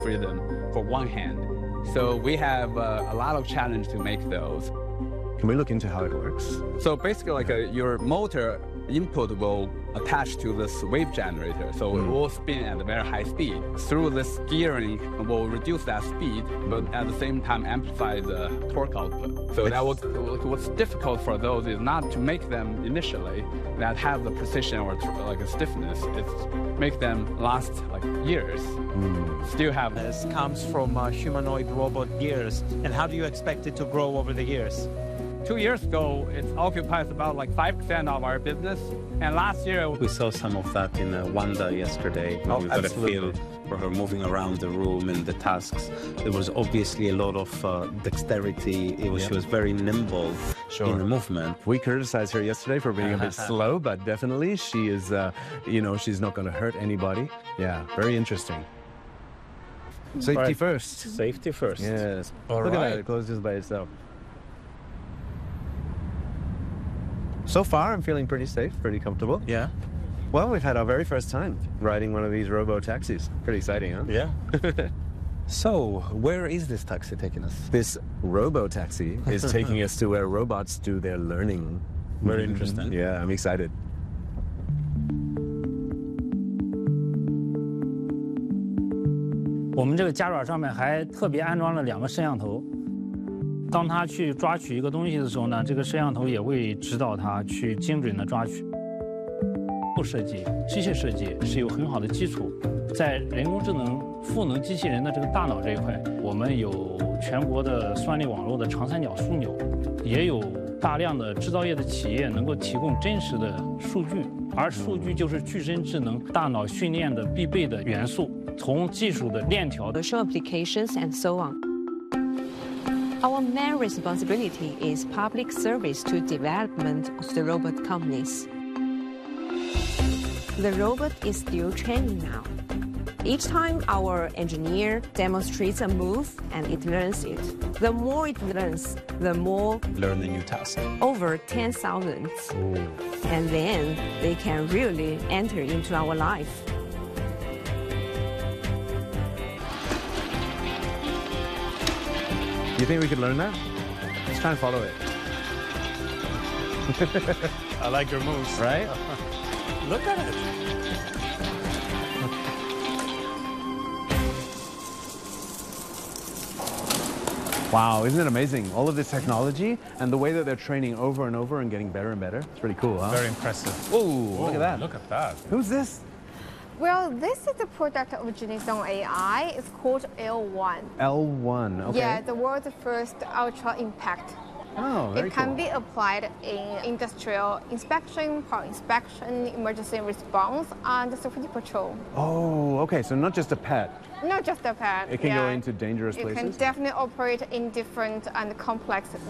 freedom for one hand. So we have a lot of challenge to make those. Can we look into how it works? So basically, like your motor input will attach to this wave generator, so it will spin at a very high speed. Through this gearing, will reduce that speed, but at the same time amplify the torque output. So that what's difficult for those is not to make them initially that have the precision or like a stiffness. It's make them last like years. Still have. This comes from humanoid robot gears. And how do you expect it to grow over the years? 2 years ago, it occupies about like 5% of our business. And last year, we saw some of that in Wanda yesterday. We got a feel for her moving around the room and the tasks. There was obviously a lot of dexterity. She was very nimble in the movement. We criticized her yesterday for being a bit slow, but definitely she is, she's not going to hurt anybody. Yeah, very interesting. Safety first. Safety first. Yes. All Look right. at that, it closes by itself. So far, I'm feeling pretty safe, pretty comfortable. Yeah. Well, we've had our very first time riding one of these robo-taxis. Pretty exciting, huh? Yeah. So, where is this taxi taking us? This robo-taxi is taking us to where robots do their learning. Very interesting. Yeah, I'm excited. 我们这个夹爪上面还特别安装了2个摄像头。当他去抓取一个东西的时候呢，这个摄像头也会指导他去精准的抓取。设计、机械设计是有很好的基础，在人工智能赋能机器人的这个大脑这一块，我们有全国的算力网络的长三角枢纽，也有大量的制造业的企业能够提供真实的数据，而数据就是具身智能大脑训练的必备的元素。从技术的链条的 commercial applications and so on. Our main responsibility is public service to development of the robot companies. The robot is still training now. Each time our engineer demonstrates a move and it learns it, the more it learns, the more Learn a new task. over 10,000. And then they can really enter into our life. You think we could learn that? Let's try and follow it. I like your moves. Right? Look at it. Wow, isn't it amazing? All of this technology and the way that they're training over and over and getting better and better. It's pretty cool, huh? Very impressive. Whoa, look at that. Look at that. Who's this? Well, this is the product of Genisong AI. It's called L1. L1, okay. Yeah, the world's first ultra impact. Oh, very It can cool. be applied in industrial inspection, power inspection, emergency response, and safety patrol. Oh, okay, so not just a pet. Not just a pet. It can go into dangerous It places? can definitely operate in different and complex